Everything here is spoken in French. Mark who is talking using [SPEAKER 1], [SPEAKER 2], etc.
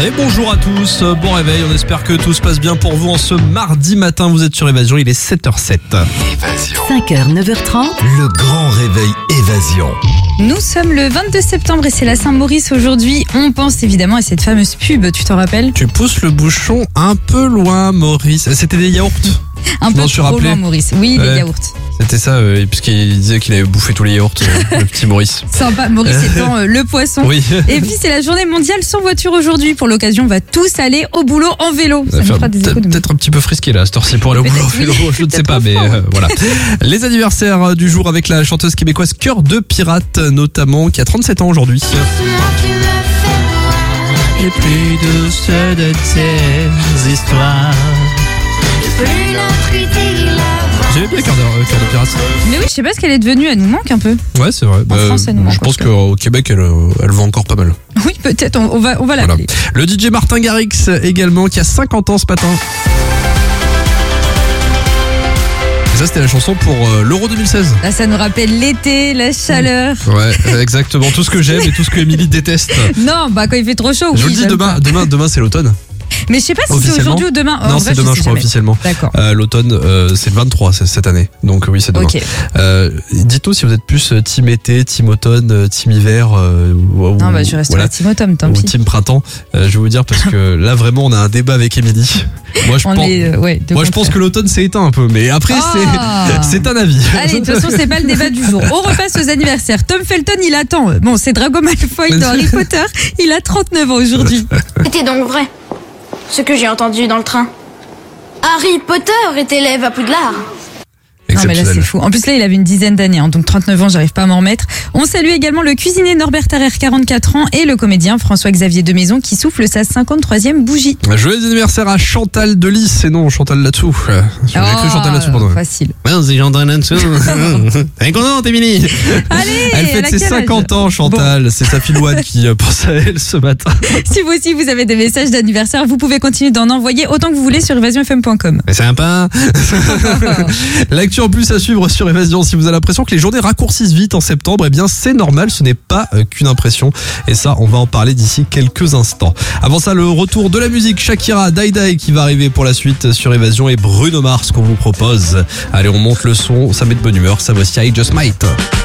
[SPEAKER 1] Et bonjour à tous, bon réveil, on espère que tout se passe bien pour vous en ce mardi matin. Vous êtes sur Évasion, il est 7h07.
[SPEAKER 2] Évasion.
[SPEAKER 3] 5h, 9h30.
[SPEAKER 2] Le grand réveil Évasion.
[SPEAKER 4] Nous sommes le 22 septembre et c'est la Saint-Maurice aujourd'hui. On pense évidemment à cette fameuse pub, tu t'en rappelles ?
[SPEAKER 1] Tu pousses le bouchon un peu loin, Maurice. C'était des yaourts.
[SPEAKER 4] Un peu trop loin, Maurice. Oui, les yaourts.
[SPEAKER 1] C'était ça, puisqu'il disait qu'il avait bouffé tous les yaourts, le petit Maurice.
[SPEAKER 4] Sympa, Maurice étant le poisson.
[SPEAKER 1] Oui.
[SPEAKER 4] Et puis c'est la journée mondiale sans voiture aujourd'hui. Pour l'occasion, on va tous aller au boulot en vélo. Ça nous fera des économies.
[SPEAKER 1] Peut-être un petit peu frisqué là, à cette heure-ci pour aller au boulot en vélo, je ne sais pas, mais voilà. Les anniversaires du jour avec la chanteuse québécoise Cœur de Pirate, notamment, qui a 37 ans aujourd'hui.
[SPEAKER 5] Et plus douce de tes histoires.
[SPEAKER 1] J'aimais bien Cœur de Pirate.
[SPEAKER 4] Mais oui, je sais pas ce qu'elle est devenue, elle nous manque un peu.
[SPEAKER 1] Ouais, c'est vrai.
[SPEAKER 4] En France, elle nous manque.
[SPEAKER 1] Je pense qu'au Québec, elle vend encore pas mal.
[SPEAKER 4] Oui, peut-être, on va l'appeler.
[SPEAKER 1] Voilà. Le DJ Martin Garrix également, qui a 50 ans ce matin. Et ça, c'était la chanson pour l'Euro 2016.
[SPEAKER 4] Là, ça nous rappelle l'été, la chaleur.
[SPEAKER 1] Ouais, exactement. Tout ce que j'aime et tout ce que Émilie déteste.
[SPEAKER 4] Non, bah quand il fait trop chaud.
[SPEAKER 1] Je vous le dis, demain c'est l'automne.
[SPEAKER 4] Mais je sais pas si c'est aujourd'hui ou demain.
[SPEAKER 1] Non, c'est demain, je crois, officiellement.
[SPEAKER 4] D'accord.
[SPEAKER 1] L'automne, c'est le 23 cette année. Donc oui, c'est demain.
[SPEAKER 4] Okay.
[SPEAKER 1] Dites-nous si vous êtes plus team été, team automne, team hiver.
[SPEAKER 4] Non, bah je resterai team automne, tant pis.
[SPEAKER 1] Ou team printemps. Je vais vous dire parce que là, vraiment, on a un débat avec Émilie. Moi, je pense que l'automne s'est éteint un peu. Mais après, c'est un avis.
[SPEAKER 4] Allez, de toute façon, c'est pas le débat du jour. On repasse aux anniversaires. Tom Felton, il attend. Bon, c'est Drago Malfoy dans Harry Potter. Il a 39 ans aujourd'hui.
[SPEAKER 6] C'était donc vrai, ce que j'ai entendu dans le train. Harry Potter est élève à Poudlard.
[SPEAKER 4] Non mais là c'est fou. En plus là il avait une dizaine d'années, donc 39 ans, j'arrive pas à m'en remettre. On salue également le cuisinier Norbert Tarrer, 44 ans, et le comédien François-Xavier Demaison qui souffle sa 53e bougie.
[SPEAKER 1] Joyeux anniversaire à Chantal Delis, et non Chantal là-dessous. J'ai cru Chantal là-dessous pendant.
[SPEAKER 4] Facile.
[SPEAKER 1] C'est Chantal là-dessous. Elle est contente, Émilie.
[SPEAKER 4] Allez,
[SPEAKER 1] elle fête ses 50 ans, Chantal. Bon. C'est sa fille Louane qui pense à elle ce matin.
[SPEAKER 4] Si vous aussi vous avez des messages d'anniversaire, vous pouvez continuer d'en envoyer autant que vous voulez sur évasionfm.com.
[SPEAKER 1] C'est sympa. L'actu en plus à suivre sur Évasion. Si vous avez l'impression que les journées raccourcissent vite en septembre, eh bien c'est normal, ce n'est pas qu'une impression. Et ça, on va en parler d'ici quelques instants. Avant ça, le retour de la musique, Shakira, Die Die qui va arriver pour la suite sur Évasion, et Bruno Mars qu'on vous propose. Allez, on monte le son, ça met de bonne humeur. Ça voici I Just Might.